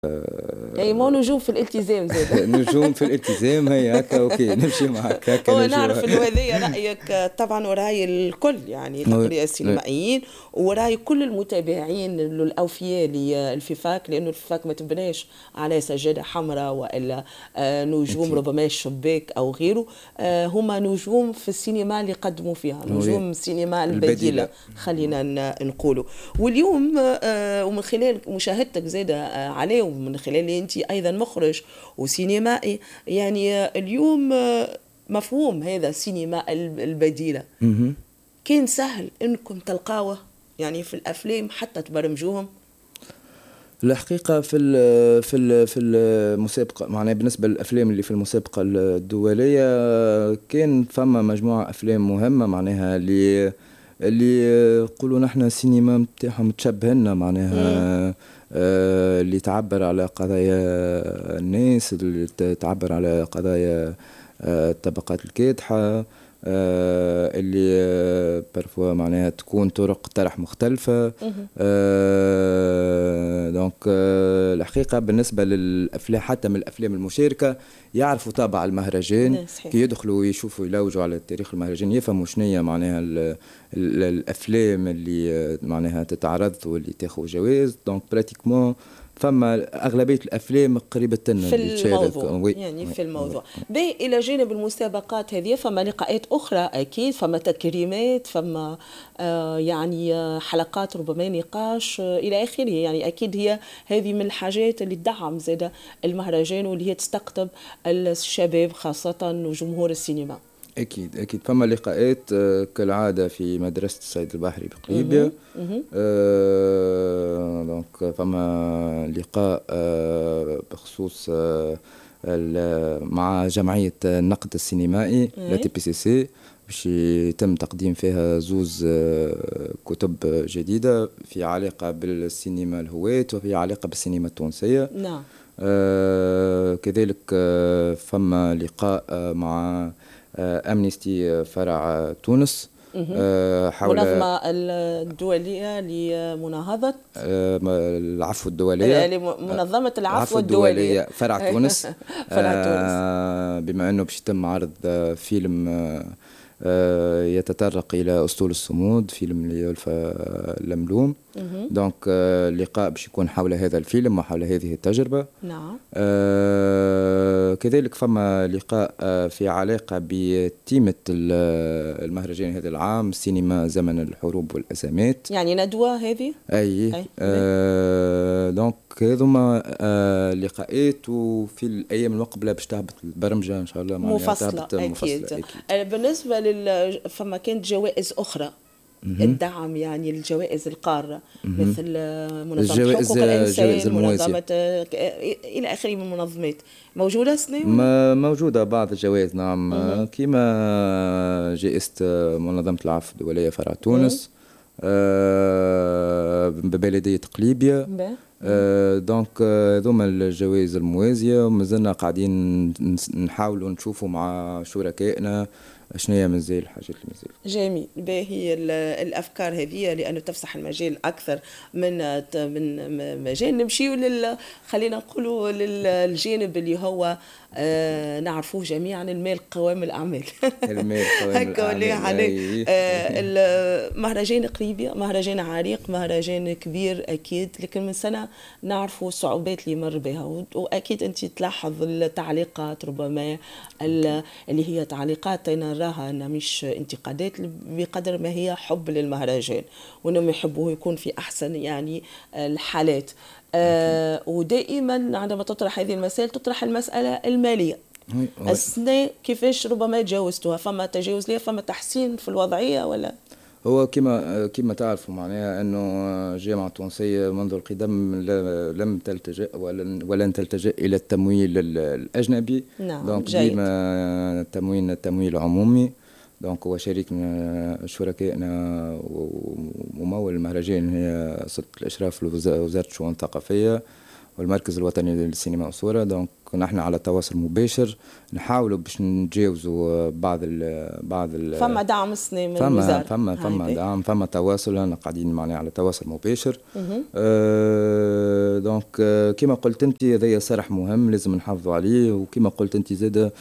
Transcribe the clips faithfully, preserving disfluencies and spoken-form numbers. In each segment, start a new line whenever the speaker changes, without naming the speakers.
يعني مو نجوم في الالتزام زاد.
نجوم في الالتزام، هي هكا اوكي نمشي معك هكا.
هو نعرف انه هذايا رايك طبعا وراي الكل، يعني تقرير السينمائيين وراي كل المتابعين الاوفياء للفيفاك، لانه الفيفاك ما تبناش على سجاده حمراء والا نجوم ربما الشباك او غيره، هما نجوم في السينما اللي قدموا فيها، نجوم السينما البديله خلينا نقولوا. واليوم ومن خلال مشاهدتك زاده عليهم، من خلال انت ايضا مخرج وسينمائي، يعني اليوم مفهوم هذا السينما البديلة كان سهل انكم تلقاوه يعني في الافلام حتى تبرمجوهم؟
الحقيقة في ال في ال في المسابقة، معناها بالنسبة للأفلام اللي في المسابقة الدولية كان فما مجموعة أفلام مهمة، معناها اللي اللي يقولوا نحن السينما نتاعهم تشبهنا، معناها آه اللي تعبر على قضايا الناس، اللي تعبر على قضايا آه الطبقات الكادحة، آه اللي آه برفوا معناها تكون طرق طرح مختلفة. آه دونك آه الحقيقة بالنسبة للأفلام، حتى من الأفلام المشاركة يعرفوا طابع المهرجان، كي يدخلوا يشوفوا يلوجوا على تاريخ المهرجان يفهموا شنية معناها ال ال الأفلام اللي معناها تتعرض واللي تاخذ جوائز. دونك براتيكمون فما أغلبية الأفلام قريبة لنا
في الموضوع، يعني في الموضوع. باهي إلى جانب المسابقات هذه فما لقاءات أخرى أكيد، فما تكريمات، فما آه يعني حلقات ربما نقاش آه إلى آخره، يعني أكيد هي هذه من الحاجات اللي تدعم زادة المهرجان واللي هي تستقطب الشباب خاصة وجمهور السينما.
أكيد أكيد فما لقاءات كالعادة في مدرسة السيد البحري بقليبية. آه دونك فما لقاء آه بخصوص آه مع جمعية النقد السينمائي لا تي بي سي سي، باش يتم تقديم فيها زوز آه كتب جديدة في علاقة بالسينما الهواة وفي علاقة بالسينما التونسية.
نعم.
آه كذلك آه فما لقاء آه مع أمنيستي فرع تونس،
حول المنظمة الدولية لمناهضة
العفو الدولية،
منظمة العفو الدولية
فرع تونس.
فرع تونس
بما أنه باش يتم عرض فيلم يتطرق إلى أسطول الصمود، فيلم ليولفا لملوم. دونك اللقاء باش يكون حول هذا الفيلم وحول هذه التجربة.
نعم.
آه كذلك فما لقاء آه في علاقة بتيمة المهرجان هذا العام، سينما زمن الحروب والأزمات،
يعني ندوة هذه.
أي, أي. آه دونك هذوما آه لقاءات، وفي الأيام المقبلة باش تهبط البرمجة إن شاء الله
مفصلة. أكيد. مفصلة أكيد. بالنسبة لل فما كانت جوائز أخرى الدعم، يعني الجوائز القارة مثل منظمة حقوق الإنسان، منظمة إلى آخره من المنظمات موجودة سنة؟
موجودة بعض الجوائز نعم، كيما جائزة منظمة العفو الدولية فرع تونس، آه ببلدية قليبية. آه دونك هذوما الجوائز الموازية، ومازلنا قاعدين نحاولوا نشوفوا مع شركائنا شنو هي مازال الحاجات اللي مازال.
جميل. باهي الافكار هذه لانه تفسح المجال اكثر من من مجال. نمشيو لل خلينا نقولوا للجانب اللي هو آه نعرفوه جميعا، المال قوام الاعمال.
المال قوام الاعمال.
آه المهرجان قليبية مهرجان عريق، مهرجان كبير اكيد، لكن من سنه نعرفوا الصعوبات اللي مر بها، واكيد انت تلاحظ التعليقات ربما اللي هي تعليقات نراها انها مش انتقادات بقدر ما هي حب للمهرجان، وانهم يحبوه يكون في احسن يعني الحالات. آه ودائما عندما تطرح هذه المسائل تطرح المسألة المالية. السنة كيفاش ربما تجاوزتوها؟ فما تجاوز ليها؟ فما تحسين في الوضعية ولا؟
هو كما كما تعرفوا معناها انه الجامعه التونسيه منذ القدم لم تلتجئ ولن ولن تلتجئ الى التمويل الاجنبي.
نعم.
دونك ديما تمويلنا التمويل عمومي. دونك هو شريكنا شركائنا وممول المهرجان هي سلطه الاشراف لوزاره الشؤون الثقافيه والمركز الوطني للسينما والصوره. دونك نحن على تواصل مباشر، نحاولوا باش نتجاوزوا بعض ال بعض ال
فما دعم سنة من
فما
الوزارة.
فما فما دعم، فما تواصل، انا قاعدين معناها على تواصل مباشر. أه دونك أه كما قلت انت هذايا صرح مهم لازم نحافظوا عليه، وكما قلت انت زاده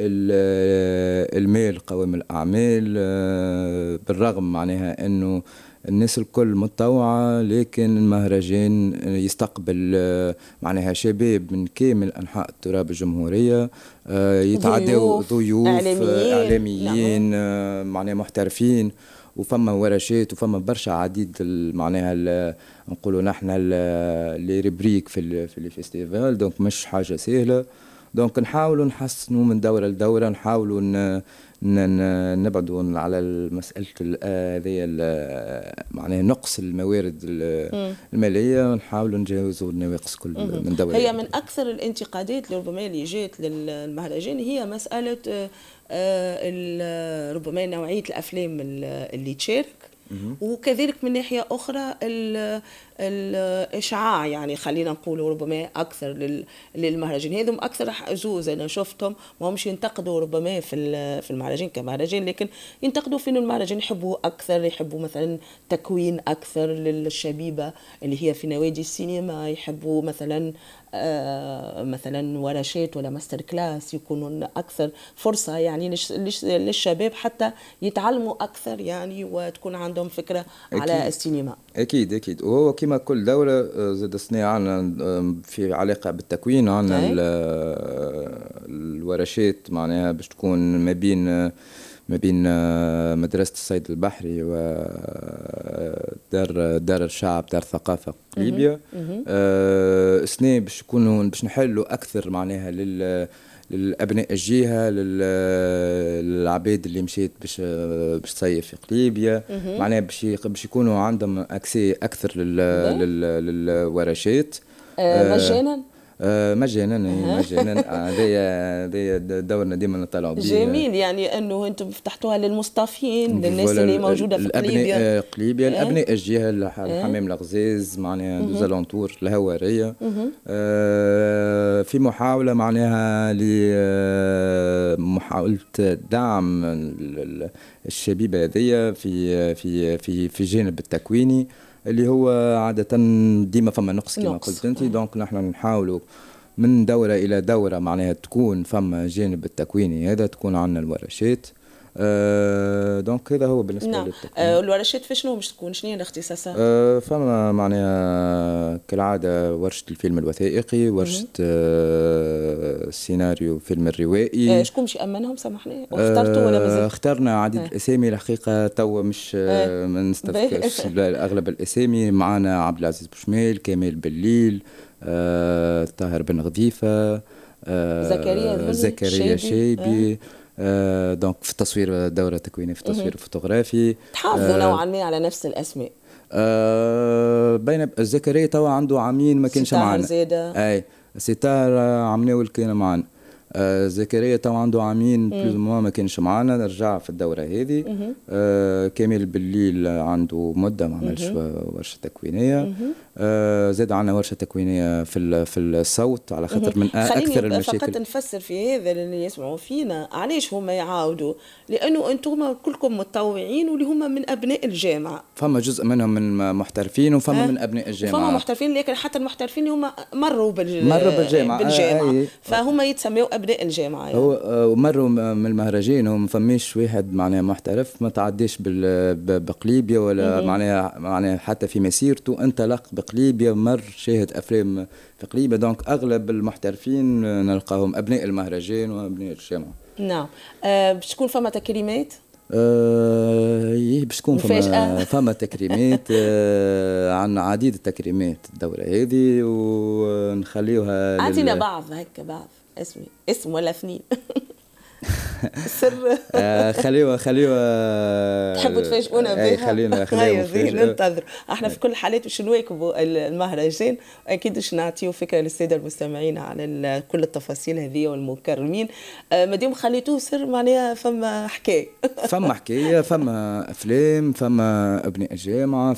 المال قوام الاعمال. أه بالرغم معناها انه الناس الكل متطوعة، لكن المهرجان يستقبل معناها شباب من كامل أنحاء التراب الجمهورية، يتعدوا ضيوف إعلاميين, إعلاميين نعم. معناها محترفين، وفما ورشات وفما برشا عديد معناها نقولوا نحن لي ريبريك في في الفيستيفال، دونك مش حاجة سهلة. دونك نحاولوا نحسنوا من دورة لدورة، نحاولوا نبعدوا على مسألة هذه معناها نقص الموارد المالية، ونحاولوا نجاوزوا النواقص كل من دولة.
هي من أكثر الانتقادات ربما اللي جات للمهرجان هي مسألة ربما نوعية الأفلام اللي تشارك، وكذلك من ناحية أخرى الإشعاع، يعني خلينا نقول ربما أكثر للمهرجان. هذم أكثر زوز أنا شفتهم ما همش ينتقدوا ربما في في المهرجان كمهرجان، لكن ينتقدوا في إنه المهرجان يحبوا أكثر، يحبوا مثلا تكوين أكثر للشبيبة اللي هي في نوادي السينما، يحبوا مثلا آه مثلا ورشات ولا ماستر كلاس يكونوا أكثر فرصة يعني للشباب حتى يتعلموا أكثر يعني، وتكون عندهم فكرة أكيد على السينما.
أكيد أكيد. وهو كما كل دولة زاد السنة عنا في علاقة بالتكوين، عنا الورشات معناها باش تكون ما بين ما بين مدرسة الصيد البحري ودار دار الشعب دار ثقافة قليبية. أه سنة باش يكونوا باش نحلوا أكثر معناها لل للأبناء الجهة، للعباد اللي مشيت باش باش تصيف في قليبية، معناها باش باش يكونوا عندهم أكسي أكثر للورشات
مجانا.
آه مجانا مجانا. هذايا هذايا دورنا ديما نطلعوا بيه.
جميل، يعني انه انتم فتحتوها للمستضيفين، للناس اللي موجوده في قليبيا.
قليبيا الابناء الجهه، الحمام الغزاز معناها دوزالونتور الهواريه. آه في محاوله معناها لمحاوله دعم الشبيبه هذيا في في في في الجانب التكويني اللي هو عادة ديما فما نقص كما قلت انت. دونك نحن نحاولوا من دورة إلى دورة معناها تكون فما جانب التكويني هذا، تكون عندنا الورشات. آه دونك هذا هو بالنسبة
نعم.
للتكوين.
آه الورشات في شنو باش تكون؟ شنو هي الاختصاصات؟
آه فما معناها كالعادة ورشة الفيلم الوثائقي، ورشة آه السيناريو فيلم الروائي.
آه شكون باش يأمنهم سامحني؟ واخترتوا ولا مازال؟
اخترنا عديد الاسامي الحقيقة توا مش آه ما نستذكرش اغلب الاسامي. معنا عبد العزيز بوشميل، كمال بليل، آه طاهر بن غضيفة، آه
زكريا
زكريا شيبي. آه دونك في التصوير دورة تكوينية في التصوير الفوتوغرافي.
تحافظوا آه نوعا ما على نفس الاسماء.
آه بين زكريا توا عنده عامين ما كانش معنا.
ستار زيادة.
اي ستار عمناول كان معنا. آه زكريا تو عنده عامين بلوز موا ما كانش معنا، رجع في الدوره هذه. آه كامل بالليل عنده مده ما عملش ورشه تكوينيه. آه زاد عندنا ورشه تكوينيه في في الصوت على خاطر من اكثر المشاكل.
فقط نفسر في هذا اللي يسمعوا فينا علاش هما يعاودوا، لانه انتم كلكم متطوعين واللي هما من ابناء الجامعه.
فما جزء منهم من محترفين وفما من ابناء الجامعه.
فما محترفين لكن حتى المحترفين هما مروا بالج...
مروا بالجامعه,
بالجامعة. آه فهم يتسموا ابناء الجامعه يعني.
هو مروا من المهرجان وما فماش واحد معناها محترف ما تعديش بقليبيا ولا معناها معناها حتى في مسيرته انطلق بقليبيا، مر شاهد افلام في قليبيا. دونك اغلب المحترفين نلقاهم ابناء المهرجان وابناء الجامعه.
نعم. آه باش تكون فما تكريمات؟
آه باش تكون فما فما تكريمات. آه عندنا عديد التكريمات الدوره هذه ونخليوها.
اعطينا لل... بعض هكا بعض اسمي اسم ولا اثنين. سر.
آه خليوها خليوها
تحبوا تفاجئونا بها؟
خلينا خلينا
ننتظر. احنا في كل الحالات باش نواكبوا المهرجان، اكيد باش نعطيو فكره للساده المستمعين على كل التفاصيل هذه والمكرمين. آه مادام خليتوه سر معناها فما حكايه. فما
حكايه، فما افلام، فما ابناء الجامعه،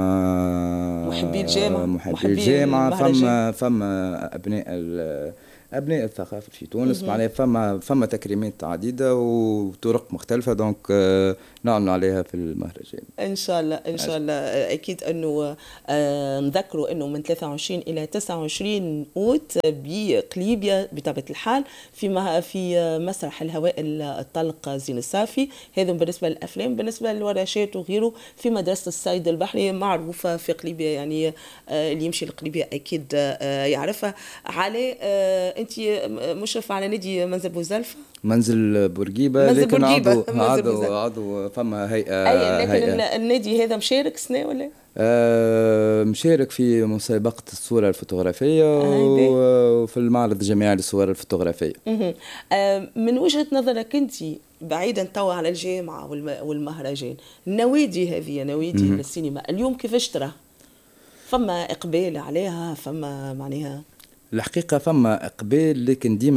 فما
محبي الجامعه،
محبي الجامعه، فما فما ابناء ابناء الثقافه في تونس. معناها فما فما تكريمات عديده وطرق مختلفه، دونك نعمل عليها في المهرجان
ان شاء الله. ان شاء الله اكيد انه آه نذكروا انه من ثلاثة وعشرين الى تسعة وعشرين اوت بقليبيا بطبيعه الحال في في مسرح الهواء الطلق زين الصافي. هذا بالنسبه للافلام. بالنسبه للورشات وغيره في مدرسه الصيد البحري معروفه في قليبيا، يعني آه اللي يمشي لقليبيا اكيد آه يعرفها. علي آه انت مشرف على نادي منزل بوزلفه،
منزل بورقيبه،
منزل
لكن
بورقيبة.
عضو
منزل
عضو
بوزلفة.
عضو فما هيئه.
اي لكن
هيئة.
النادي هذا مشارك سنه ولا؟
آه مشارك في مسابقة الصورة الفوتوغرافية وفي المعرض الجامعي للصور الفوتوغرافية.
آه من وجهة نظرك أنت، بعيدا توا على الجامعة والمهرجان، النوادي هذه نوادي السينما اليوم كيفاش ترى؟ فما إقبال عليها؟ فما معناها
الحقيقة فما إقبال، لكن ديما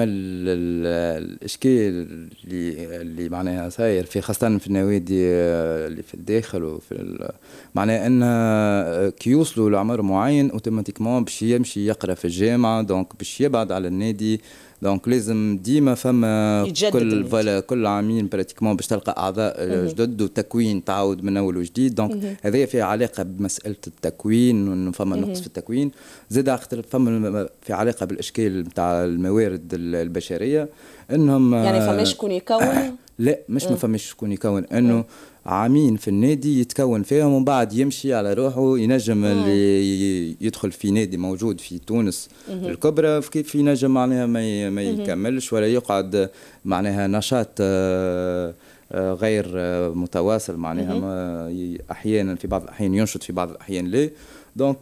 الإشكال اللي اللي معناها صاير في خاصة في النوادي اللي في الداخل وفي معناها أن كي يوصلوا لعمر معين أوتوماتيكمون باش يمشي يقرأ في الجامعة، دونك باش يبعد على النادي. دونك لازم ديما فما كل فوالا كل عامين براتيكمون باش تلقى اعضاء جدد وتكوين تعاود من اول وجديد. دونك هذا في علاقه بمساله التكوين، وانه فما نقص في التكوين. زاد اختر فما في علاقه بالاشكال نتاع الموارد البشريه، انهم
يعني فماش شكون يكون.
لا مش ما فماش شكون يكون، انه عامين في النادي يتكون فيهم ومن بعد يمشي على روحه. ينجم اللي يدخل في نادي موجود في تونس الكبرى كيف ينجم معناها ما ما يكملش ولا يقعد معناها نشاط غير متواصل معناها احيانا في بعض الاحيان ينشط في بعض الاحيان لا. دونك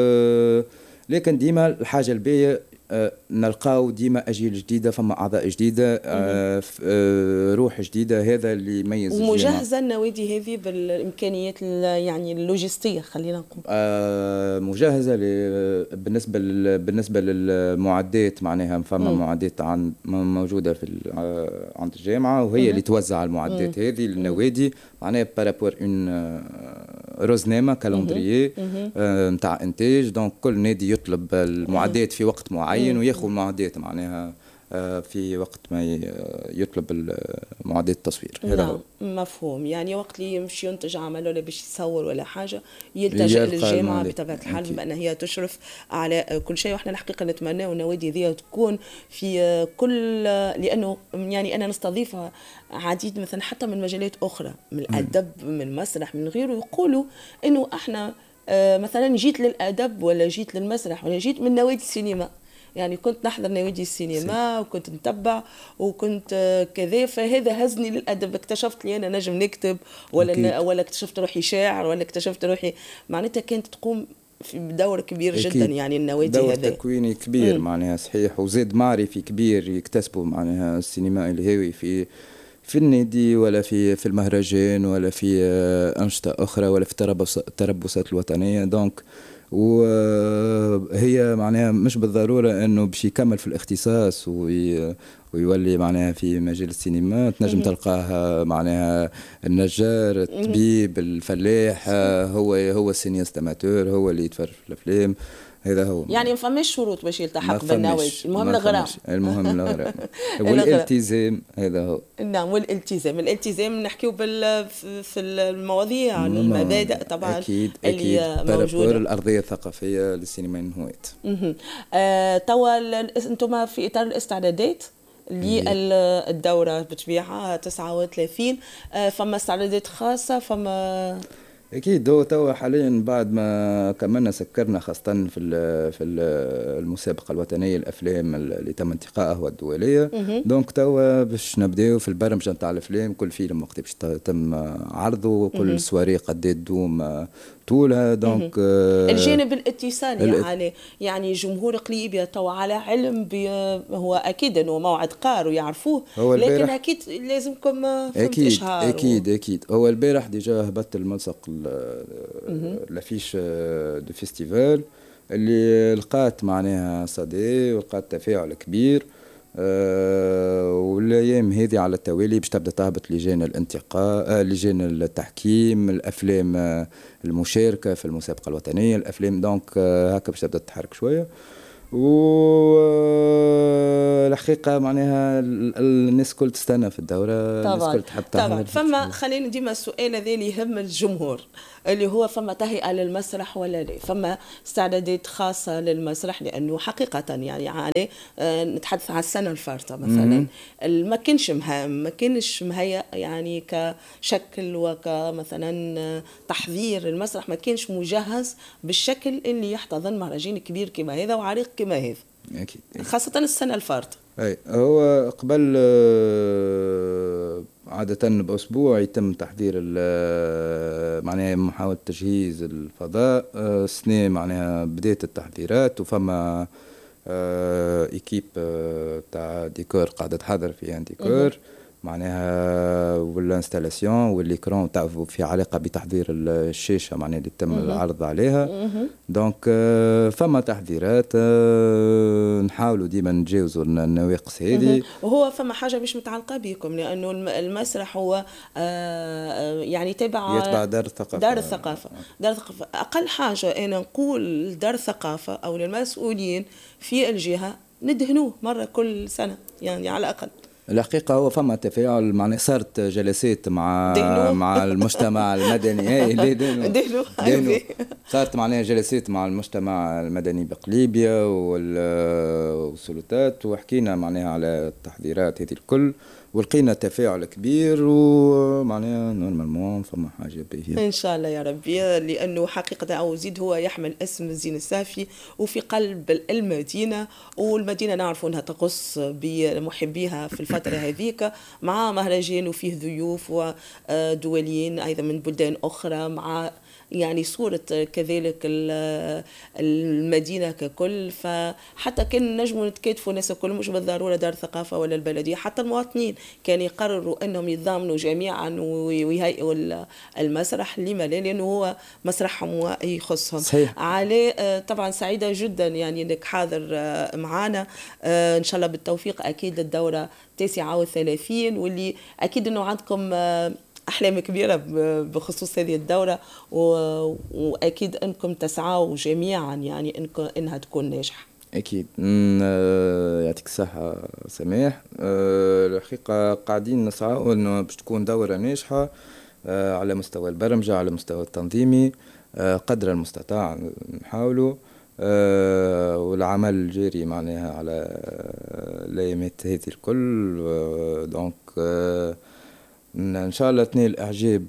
لكن ديما الحاجه الباهيه أه نلقاو ديما اجيال جديده، فما اعضاء جديده، أه أه روح جديده. هذا اللي يميز.
ومجهزه النوادي هذه بالامكانيات يعني اللوجستيه خلينا نقول.
أه مجهزه بالنسبه بالنسبه للمعدات معناها فما مم. معدات عن موجوده في عند الجامعه، وهي مم. اللي توزع المعدات مم. هذه للنوادي معناها بارابور اون روزنامه كالندريي نتاع انتاج. دونك كل نادي يطلب المعدات في وقت معين وياخذ المعدات معناها في وقت ما يطلب معدات التصوير.
هذا هو مفهوم. يعني وقت اللي يمشي ينتج عمل ولا باش يصور ولا حاجه يلتجئ للجامعه بطبيعه الحال بما ان هي تشرف على كل شيء. واحنا الحقيقه نتمناو النوادي ذي تكون في كل، لانه يعني انا نستضيفها عديد مثلا حتى من مجالات اخرى، من الادب من المسرح من غيره، يقولوا انه احنا مثلا جيت للادب ولا جيت للمسرح ولا جيت من نوادي السينما. يعني كنت نحضر نوادي السينما وكنت نتبع وكنت كذا، فهذا هزني للادب. اكتشفت لي انا نجم نكتب ولا ولا اكتشفت روحي شاعر ولا اكتشفت روحي معناتها كانت تقوم في دور كبير أكيد. جدا يعني النوادي
هذا
دور
تكويني كبير معناها صحيح، وزاد معرفي كبير يكتسبوا معناها السينما الهاوي في في النادي ولا في في المهرجان ولا في أنشطة أخرى ولا في التربصات الوطنية. دونك وهي معناها مش بالضرورة أنه باش يكمل في الاختصاص وي ويولي معناها في مجال السينما. تنجم تلقاها معناها النجار الطبيب الفلاح هو هو السينياست اماتور هو اللي يتفرج في الأفلام. هذا هو
يعني ما فماش شروط باش يلتحق بالنوادي، المهم الغرام.
المهم الغرام والالتزام. هذا هو.
نعم والالتزام. الالتزام نحكيو بال في المواضيع المبادئ طبعا
اكيد
اللي
اكيد موجوده الارضيه الثقافيه للسينما النهوات.
آه توا انتم في اطار الاستعدادات للدوره بطبيعه تسعة وثلاثين، آه فما استعدادات خاصه فما
اكيد. هو توا حاليا بعد ما كملنا سكرنا خاصه في في المسابقه الوطنيه الافلام اللي تم انتقائها والدوليه. دونك توا باش نبداو في البرمجه نتاع الافلام، كل فيلم وقت باش يتم عرضه، كل سواري قد تدوم طولها. دونك
آه الجانب الاتصالي الات... على يعني جمهور قليبيا توا على علم هو اكيد انه موعد قار ويعرفوه، لكن اكيد لازمكم
اكيد اشهار اكيد و... اكيد. هو البارح ديجا هبط الملصق لافيش دو فيستيفال اللي لقات معناها صدى ولقات تفاعل كبير. أه والايام هذه على التوالي باش تبدا تهبط لجان الانتقاء آه لجان التحكيم الافلام آه المشاركه في المسابقه الوطنيه، الافلام دونك آه هكا باش تبدا تتحرك شويه. و الحقيقه معناها الناس كل تستنى في الدوره،
طبعا
الناس كل تحب تحضر.
طبعا فما خلينا ديما السؤال هذا اللي يهم الجمهور، اللي هو فما تهيئه للمسرح ولا لا؟ فما استعدادات خاصه للمسرح؟ لانه حقيقه يعني يعني نتحدث على السنه الفارطه مثلا ما كانش ما كانش مهيأ يعني كشكل وكمثلا تحضير المسرح، ما كانش مجهز بالشكل اللي يحتضن مهرجان كبير كما هذا وعريق كما هذا.
أكيد.
خاصة السنة الفارطة.
أي هو قبل عادة بأسبوع يتم تحضير معناها محاولة تجهيز الفضاء. السنة معناها بداية التحضيرات، وفما إيكيب تاع ديكور قاعدة تحضر فيها ديكور معناها والانستالاسيون والإكران تاع في علاقة بتحضير الشاشة معناها اللي تم العرض عليها. دونك فما تحضيرات نحاولوا ديما نتجاوزوا النواقص هذه.
وهو فما حاجة مش متعلقة بكم، لأنه المسرح هو يعني تبع
يتبع دار الثقافة.
دار الثقافة دار الثقافة أقل حاجة أنا نقول دار الثقافة أو للمسؤولين في الجهة ندهنوه مرة كل سنة يعني على الأقل.
الحقيقة هو فما تفاعل معناها صارت جلسات مع
دهنو.
مع المجتمع المدني. اي ليه دهنو
دهنو
دهنو صارت معناها جلسات مع المجتمع المدني بقليبية والسلطات، وحكينا معناها على التحضيرات هذه الكل، ولقينا تفاعل كبير، ومعناها نورمالمون فما حاجه باهيه
ان شاء الله يا ربي. لانه حقيقه او زيد هو يحمل اسم الزين السافي وفي قلب المدينه، والمدينه نعرفوا انها تقص بمحبيها في الفتره هذيك، مع مهرجان وفيه ضيوف ودوليين ايضا من بلدان اخرى، مع يعني صورة كذلك المدينة ككل. فحتى كان نجموا نتكاتفوا الناس الكل، مش بالضرورة دار الثقافة ولا البلدية، حتى المواطنين كان يقرروا أنهم يتضامنوا جميعا ويهيئوا المسرح. لما لا؟ لأنه هو مسرحهم ويخصهم.
صحيح.
عليه طبعا سعيدة جدا يعني أنك حاضر معنا، إن شاء الله بالتوفيق أكيد للدورة التاسعة والثلاثين، واللي أكيد أنه عندكم أحلام كبيرة بخصوص هذه الدورة، وأكيد أنكم تسعوا جميعا يعني إنكم إنها تكون ناجحة.
أكيد. يعطيك الصحة سماح. الحقيقة قاعدين نسعوا إنه باش تكون دورة ناجحة على مستوى البرمجة، على مستوى التنظيمي، قدر المستطاع نحاولوا، والعمل الجاري معناها على الأيامات هذه الكل. دونك إن شاء الله تنال إعجاب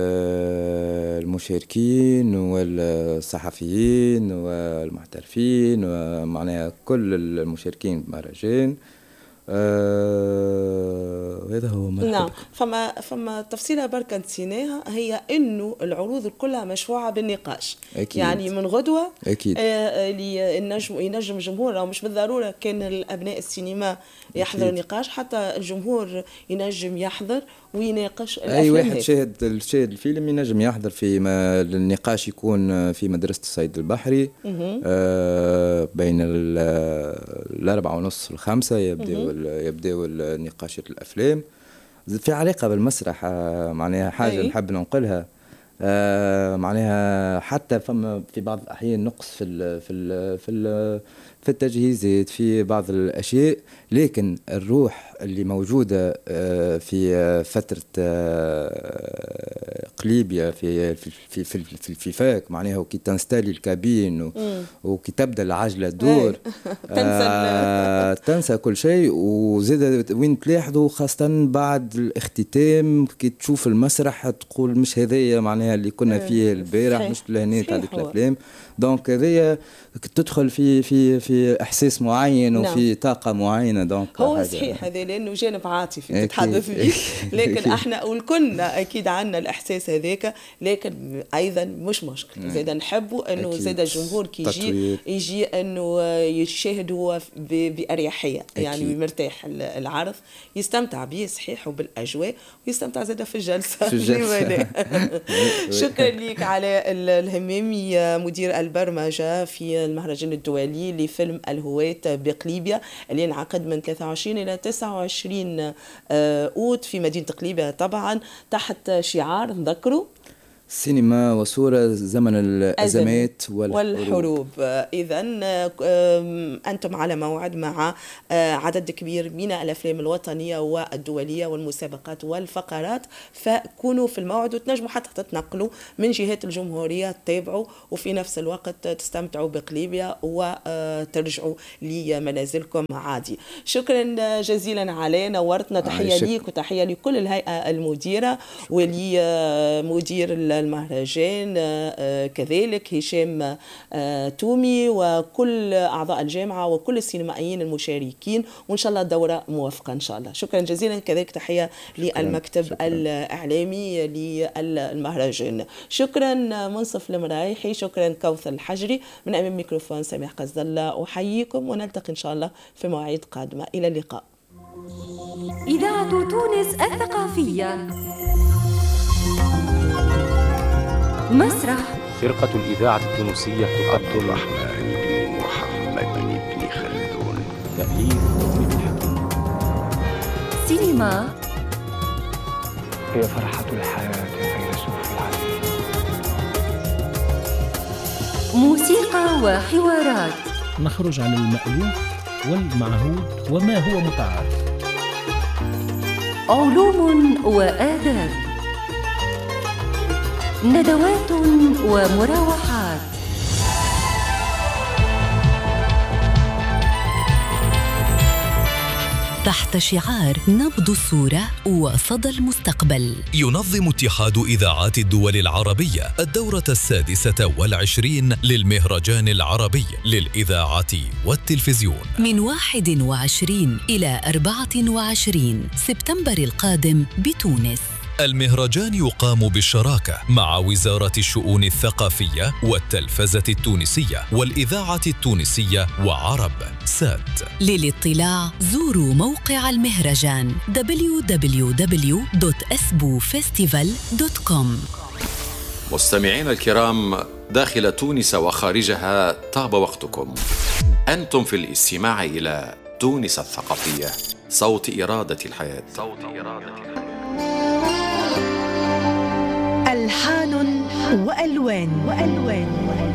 المشاركين والصحفيين والمحترفين ومعناها كل المشاركين بالمهرجان. وهذا هو مرحبا.
نعم. فما فما تفصيلة بركة نسيناها، هي إنه العروض كلها مشروعة بالنقاش.
أكيد.
يعني من غدوة
أكيد
اللي ينجم ينجم الجمهور، أو مش بالضرورة كان الأبناء السينما يحضروا النقاش، حتى الجمهور ينجم يحضر ويناقش الأفلام.
أي واحد شاهد شاهد الفيلم ينجم يحضر في ما النقاش يكون في مدرسة الصيد البحري آه بين الأربعة ونص والخمسة يبدأ يبدأ النقاشات الأفلام في علاقة بالمسرح. معناها حاجة أي. نحب ننقلها آه معناها حتى فما في بعض الأحيان نقص في ال في ال في ال في التجهيزات في بعض الأشياء، لكن الروح اللي موجودة في فترة قليبيا في في في في, في, في فاك معناها، وكي تنستالي الكابين وكي تبدا العجلة تدور آه تنسى كل شيء. وزاد وين تلاحظوا خاصة بعد الاختتام كي تشوف المسرح تقول مش هذايا معناها اللي كنا فيه البارح، مش لهنا تاع ديك الأفلام. دونك هذايا تدخل في في في احساس معين وفي نعم. طاقه معينه. دونك
هو صحيح هذا لانه جانب عاطفي تتحدث به، لكن احنا والكلنا اكيد عندنا الاحساس هذاك، لكن ايضا مش مشكل زاد نحبوا انه زاد الجمهور كي يجي يجي انه يشاهد هو باريحيه يعني مرتاح العرض، يستمتع به صحيح وبالاجواء، ويستمتع زاد في الجلسه. شكرا لك على الهمامي مدير البرمجه في المهرجان الدولي لفيلم الهواة بقليبيا اللي ينعقد من ثلاثة وعشرين إلى تسعة وعشرين أوت في مدينة قليبيا، طبعا تحت شعار نذكروا
السينما وصورة زمن الأزمات والحروب,
والحروب. إذا أنتم على موعد مع عدد كبير من الأفلام الوطنية والدولية والمسابقات والفقرات، فكونوا في الموعد وتنجموا حتى تتنقلوا من جهات الجمهورية، تتابعوا وفي نفس الوقت تستمتعوا بقليبيا وترجعوا لمنازلكم عادي. شكرا جزيلا علي، نورتنا. تحية ليك وتحية لكل الهيئة المديرة ولمدير المهرجان كذلك هشام تومي وكل أعضاء الجامعة وكل السينمائيين المشاركين، وإن شاء الله الدورة موفقة إن شاء الله. شكرا جزيلا. كذلك تحية للمكتب شكرا. الإعلامي للمهرجان. شكرا منصف المرايحي، شكرا كوثر الحجري. من أمام ميكروفون سميح قصد الله أحييكم، ونلتقي إن شاء الله في مواعيد قادمة. إلى اللقاء.
إذاعة تونس الثقافية. مسرح
فرقة الإذاعة التونسية تقدم
عبد الرحمن بن محمد بن خلدون.
تأليف مؤمن الحكيم.
سينما
هي فرحة الحياة فيلسوف العالم.
موسيقى وحوارات.
نخرج عن المألوف والمعهود وما هو متعارف.
علوم وآداب. ندوات ومراوحات.
تحت شعار نبض الصورة وصدى المستقبل،
ينظم اتحاد إذاعات الدول العربية الدورة السادسة والعشرين للمهرجان العربي للإذاعة والتلفزيون
من واحد وعشرين إلى أربعة وعشرين سبتمبر القادم بتونس.
المهرجان يقام بالشراكة مع وزارة الشؤون الثقافية والتلفزة التونسية والإذاعة التونسية وعرب سات.
للاطلاع زوروا موقع المهرجان دبليو دبليو دبليو دوت اسبو فيستيفال دوت كوم.
مستمعين الكرام داخل تونس وخارجها، طاب وقتكم. أنتم في الاستماع إلى تونس الثقافية، صوت إرادة الحياة. صوت إرادة الحياة.
ألحان وألوان وألوان